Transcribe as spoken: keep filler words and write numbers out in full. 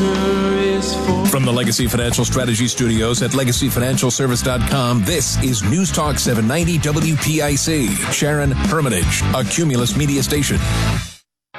From the Legacy Financial Strategy Studios at legacy financial service dot com, this is News Talk seven ninety W P I C. Sharon Hermitage, a Cumulus Media station.